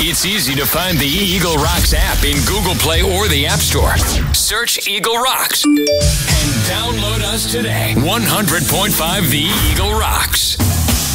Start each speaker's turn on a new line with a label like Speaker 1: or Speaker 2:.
Speaker 1: It's easy to find the Eagle Rocks app in Google Play or the App Store. Search Eagle Rocks and download us today. 100.5 The Eagle Rocks.